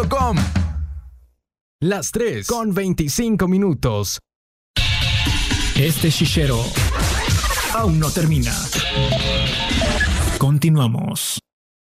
shishero.com. Las 3:25. Este Shishero aún no termina. Continuamos.